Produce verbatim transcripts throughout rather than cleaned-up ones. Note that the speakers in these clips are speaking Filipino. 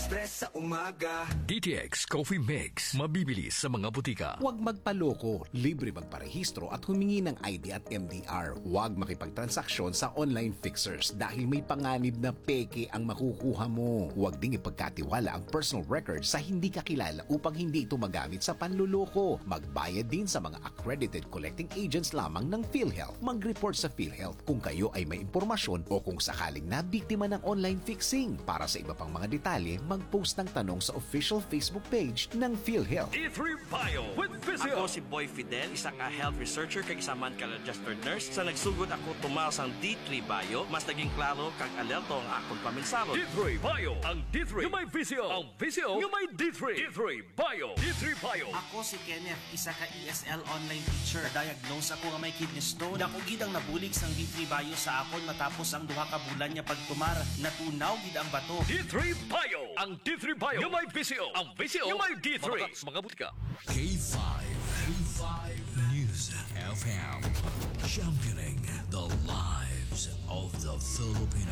express sa umaga. D T X Coffee Mix. Mabibili sa mga butika. Huwag magpaloko, libre magparehistro at humingi ng I D at M D R. Huwag makipagtransaksyon sa online fixers dahil may panganib na peke ang makukuha mo. Huwag ding ipagkatiwala ang personal records sa hindi kakilala upang hindi ito magamit sa panluloko. Magbayad din sa mga accredited collecting agents lamang ng PhilHealth. Mag-report sa PhilHealth kung kayo ay may impormasyon o kung sakaling nabiktima ng online fixing. Para sa iba pang mga detalye, mag-post ng tanong sa official Facebook page ng PhilHealth. D three Bio with Physio. Ako si Boy Fidel, isang uh, health researcher kag isaman ka registered nurse. Sa nagsugod ako tumal sang D three Bio, mas naging klaro kag alerto ang akong paminsalo. D three Bio. Ang D three yung may Physio. Ang Physio yung may D three. D three Bio. D three Bio. Ako si Kenneth, isa ka E S L online teacher. Diagnose ako nga may kidney stone. Dako gid ang nabulig sang D three Bio sa akon matapos ang duha ka bulan niya pagtumar. Natunaw gid ang bato. D three Bio. Ang D three Bio yung may Physio. Ang Physio yung may D three. Mga, mga butika. K five. K five News F M. Championing the lives of the Filipino.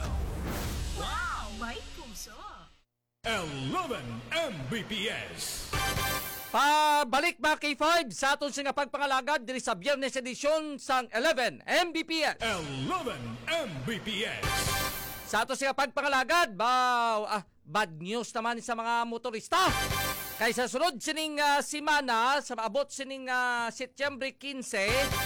Wow! May puso! eleven M B P S. Pabalik ba K five sa aton nga pagpangalagad diri sa Biyernes edisyon sang eleven M B P S. eleven M B P S. Sa aton nga pagpangalagad, ba ah, bad news naman sa mga motorista. Kay sa sunod sining uh, simana, sa maabot sining uh, Setyembre quince,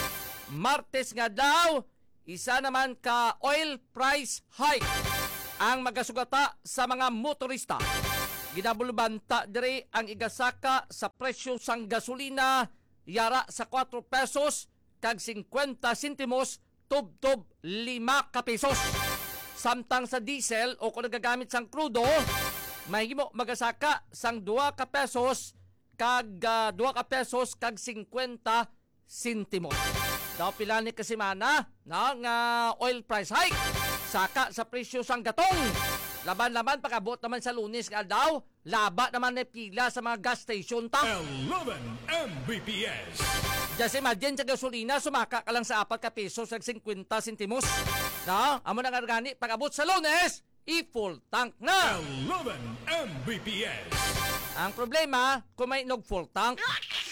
Martes nga daw, isa naman ka oil price hike ang magasugata sa mga motorista. Ginabulbanta diri ang igasaka sa presyo sang gasolina yara sa four pesos kag fifty sentimos tub-tub lima ka pesos. Samtang sa diesel o kung nagagamit sang krudo, mahimo magasaka sang two ka pesos kag uh, two ka pesos kag fifty sentimos. Daw pila ni kasimana ng uh, oil price hike saka sa presyo sang gatong. Laban-laban pagabot naman sa Lunes nga daw, laba naman na pila sa mga gas station ta. eleven M B P S. Just imagine sa gasolina, sumaka ka lang sa four ka pesos at fifty sentimos. Na, amo na nga gani, pagabot sa Lunes, i-full tank na. eleven M B P S. Ang problema, kung may inog full tank,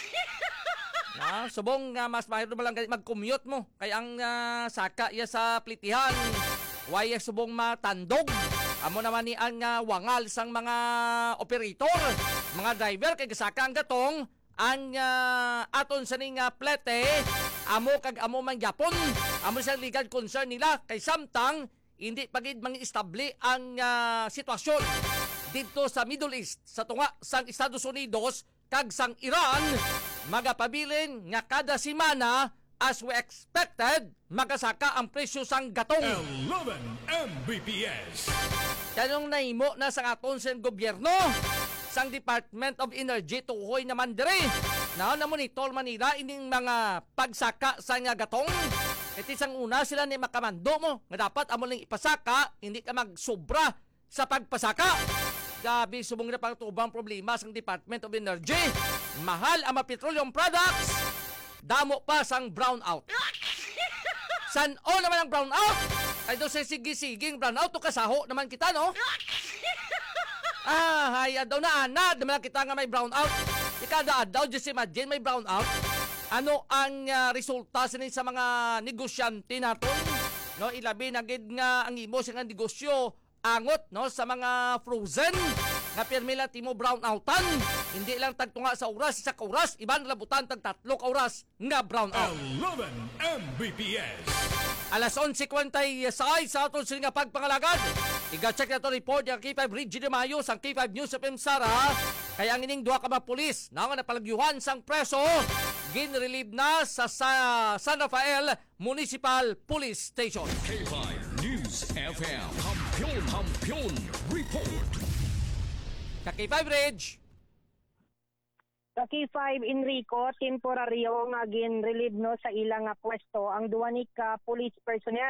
na, subong nga uh, mas mahirap mo lang mag-commute mo. Kaya ang uh, saka iya sa plitihan, waya subong matandog. Amo naman ni ang uh, wangal sang mga operator, mga driver kay gasaka ang gatong ang uh, aton sa ning uh, plete amo kag amo man gyapon. Amo sa legal concern nila kay samtang hindi pagid mangi-establi ang uh, sitwasyon dito sa Middle East sa tunga sang Estados Unidos kag sang Iran magapabilin nga kada semana as we expected magasaka ang presyo sang gatong. eleven M B P S. Tanong nahimo na sa aton sa gobyerno sang Department of Energy tuhoy naman diri na na-monitor Manila ining mga pagsaka sa nga gatong. Iti sang una sila ni makamando mo nga dapat amo lang ipasaka, hindi ka magsobra sa pagpasaka. Gabi subong na pagtubang problema sang Department of Energy. Mahal ang mga petroleum products, damo pa sang brownout. San o naman ang brownout? Ay doon sa sige-siging brownout o kasaho naman kita, no? Ah, hay, daw na anad naman kita nga may brownout. Ikada daw, just imagine may brownout. Ano ang uh, resulta sa sa mga negosyante naton? No, ilabi na gid nga ang imo sa negosyo angot no sa mga frozen nga pirmi lang timo brownoutan. Hindi lang tagtunga sa oras sa oras, iban labutan tag tatlo ka oras nga brownout. eleven M B P S. Alas eleven fifty-six sa aton nga pagpangalagad. Iga-check na to report yung K five Reggie de Mayo sang K five News of M Sara. Kaya ang ining duha ka mga pulis na nga napalagyuhan sang preso ginrelieve na sa, sa San Rafael Municipal Police Station. K five News F M. Kampiyon, kampiyon, report. Ka K five Reg. Sa K five Enrico, temporaryo nga gin-relieve no sa ilang nga pwesto ang duwa ni ka police personnel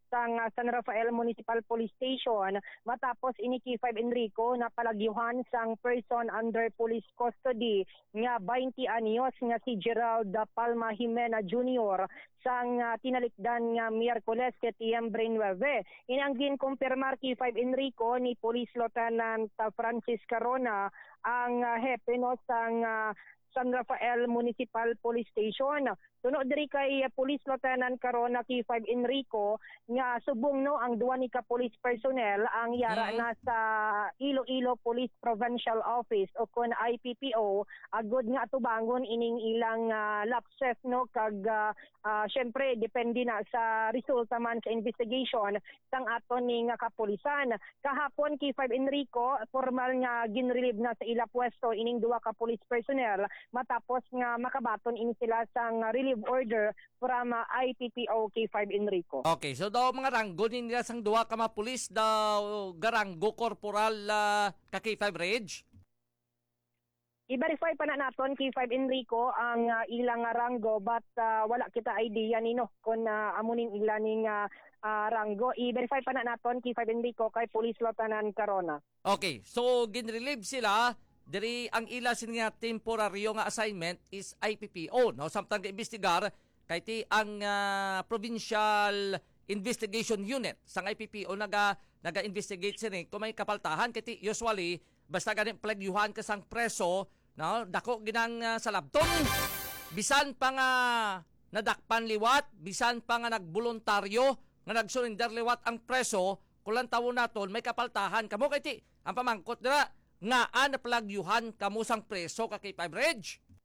sa uh, San Rafael Municipal Police Station matapos ini K five Enrico na palagyuhan sang person under police custody nga twenty anyos nga si Gerald Palma Jimena Junior sang uh, tinalikdan nga Miyerkules Setyembre nine. Inang ginkumpirmar K five Enrico ni Police Lieutenant uh, Francis Carona ang uh, hepe no sang uh, San Rafael Municipal Police Station. Tunod diri kay Police Lieutenant Carona K five Enrico nga subong no ang duwa ni ka police personnel ang yara Mm. na sa Iloilo Police Provincial Office o kon I P P O agud nga atubangon ining ilang uh, lapses no kag uh, uh, syempre depende na sa resulta man sa investigation sang aton ning nga kapulisan. Kahapon K five Enrico formal nga ginrelieve na sa ila pwesto ining duwa ka police personnel matapos nga makabaton ini sila sang relief order from uh, I P P O K five Enrico. Okay, so daw mga ranggo ni nila sang duwa ka mga pulis daw garanggo korporal uh, ka K five Reg? I-verify pa na naton K five Enrico ang uh, ilang nga ranggo but uh, wala kita idea nino kung uh, amuning ilaning uh, uh, ranggo. I-verify pa na naton K five Enrico kay Police Lieutenant Carona. Okay, so ginrelieve sila diri ang ila sin nga temporaryo nga assignment is I P P O no samtang ga-imbestigar kay ti ang uh, Provincial Investigation Unit sang I P P O naga naga-investigate sini kung may kapaltahan kay ti usually basta ganin plagyuhan ka sang preso no dako ginang uh, sa labton bisan pa nga nadakpan liwat bisan pa nga nagboluntaryo nga nagsurrender liwat ang preso kulang tawo naton may kapaltahan kamo kay ti ang pamangkot dira nga ana plagyuhan kamo sang preso ka K five Reg.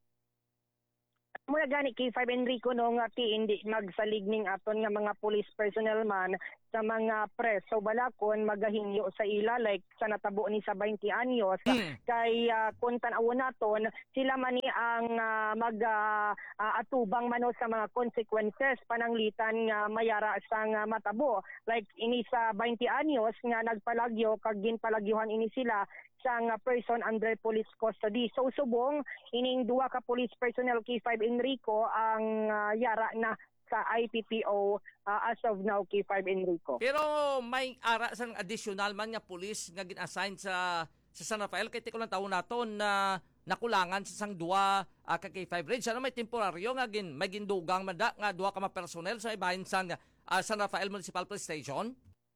Muna gani K five Enrico no nga ti hindi magsaligning aton nga mga police personnel man sa mga preso balakon magahinyo sa ila like sa natabo ni sa twenty anyos Hmm. kay uh, kung tan-awon naton sila man ni ang uh, mag uh, uh, atubang mano sa mga consequences pananglitan nga mayara sang uh, matabo like ini sa twenty anyos nga nagpalagyo kag ginpalagyuhan ini sila sang uh, person under police custody. So subong ining duwa ka police personnel K five Enrico ang uh, yara na sa I P P O uh, as of now K five Enrico. Pero may ara sang additional man nga pulis nga gin-assign sa sa San Rafael kay ti ko lang tawo naton na nakulangan sa sang duwa uh, ka K five Reg. Ano may temporaryo nga gin may gindugang manda nga duwa ka mga personnel sa ibahin sang uh, San Rafael Municipal Police Station?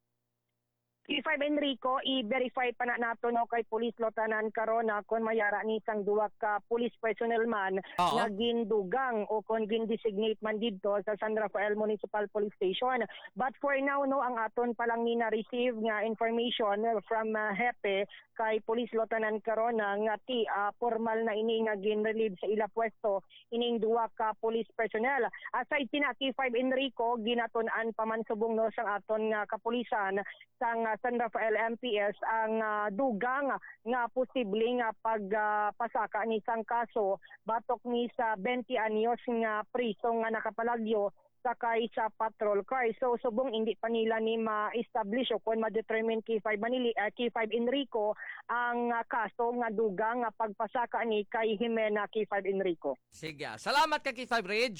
K five Enrico, i-verify pa na nato no kay Police Lieutenant Carona kung mayara ni sang duwa ka police personnel man Oo. na gindugang o kung gin-designate man dito sa San Rafael Municipal Police Station. But for now no ang aton pa lang ni na-receive nga information from uh, Hepe kay Police Lieutenant Carona nga ti uh, formal na ini nga gin-relieve sa ila pwesto ining duwa ka police personnel. Aside sina K five Enrico ginatun-an pa man subong no sang aton nga kapulisan sang uh, San Rafael M P S ang uh, dugang nga posibleng nga pagpasaka uh, ni sang kaso batok ni sa twenty anyos nga priso nga nakapalagyo sakay sa patrol car. So subong hindi pa nila ni ma-establish o kung ma-determine K five Manili, uh, K five Enrico ang uh, kaso nga dugang nga pagpasaka ni kay Jimena K five Enrico. Sige, salamat ka K five Reg.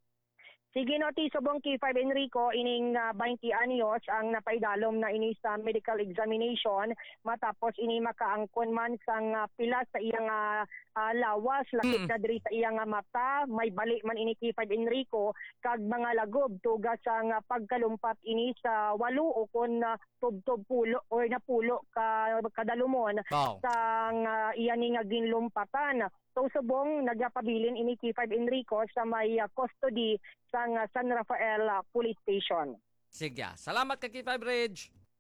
Sige no, ti subong K five Enrico, ining uh, twenty anyos ang napaidalom na ini sa medical examination matapos ini makaangkon man sang uh, pila sa iyang uh, uh, lawas, lakit Mm. na diri sa iyang uh, mata, may bali man ini K five Enrico, kag mga lagob tuga sang uh, pagkalumpat ini sa walo o kon uh, tub-tub pulo or napulo ka kadalumon Wow. sang uh, iyan ni nga ginlumpatan. So subong nagapabilin ini K five Enrico sa may uh, custody sang uh, San Rafael uh, Police Station. Sige, salamat ka K five Reg.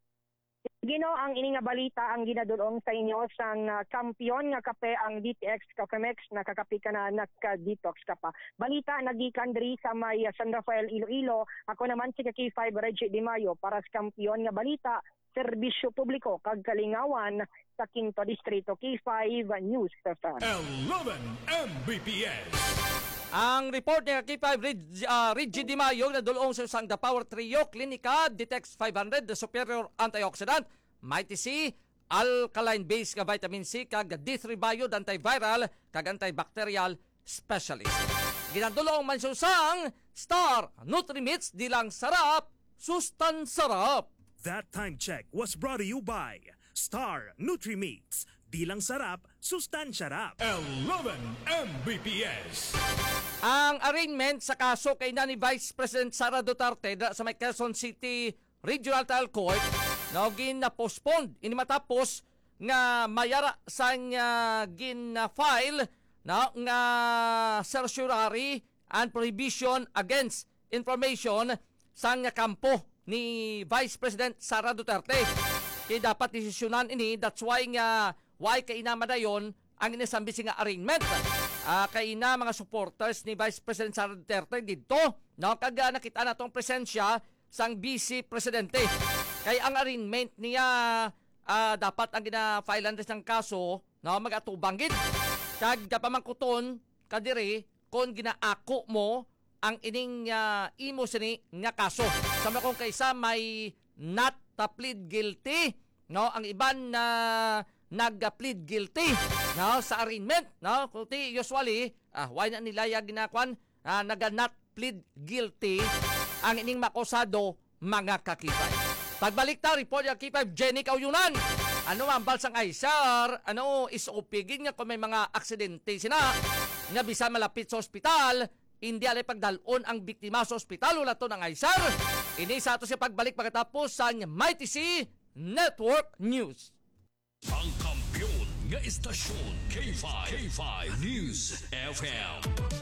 Gino ang ini nga balita ang ginadulong sa inyo sang uh, kampiyon nga kape ang D T X Cafemex nakakapi ka na naka-detox ka pa. Balita nagikan diri sa may uh, San Rafael Iloilo. Ako naman si K five Reggie Di Mayo para sa kampiyon nga balita serbisyo publiko kag kalingawan sa Quinto Distrito K five News Station. eleven M B P S. Ang report ni K five Reg, uh, Reggie Di Mayo na dulong sa sang The Power Trio Clinica Detox five hundred the superior antioxidant Mighty C alkaline base ka vitamin C kag D three Bio antiviral kag antibacterial specialist. Ginadulong man siya sang Star Nutrimits di lang sarap Sustan Sarap. That time check was brought to you by Star Nutri-Meats. Di lang sarap, sustansya rap. eleven M B P S. Ang arraignment sa kaso kay na ni Vice President Sara Duterte da- sa may Quezon City Regional Trial Court na gina-postpone ini matapos nga mayara sa nga gina-file na nga certiorari and prohibition against information sa nga kampo ni Vice President Sara Duterte. Kaya dapat desisyonan ini, that's why nga why kay na madayon ang inisambisi nga arraignment. Uh, kay na mga supporters ni Vice President Sara Duterte dito, no, kaga nakita na tong presensya sang Vice Presidente. Kay ang arraignment niya uh, dapat ang gina-filean ng kaso, no, mag-atubang gid. Kag kapamangkuton kadiri kon ginaako mo ang ining uh, imo sini nga kaso. Sama kung kaysa may not to plead guilty, no, ang iban na uh, nag-plead guilty, no, sa arraignment, no, kuti usually ah why na nila ya ginakwan uh, nag-not plead guilty ang ining makusado mga kakipay. Pagbalik ta report ya kipay Jenny Kauyunan. Ano ang balsang Aysar, ano is opigin nga kung may mga aksidente sina nga bisan malapit sa ospital, hindi alay pagdalon ang biktima sa ospital ula to ng Aysar. Ini sa ato siya pagbalik pagkatapos sa Mighty C Network News. Ang kampiyon nga istasyon K five, K five News F M.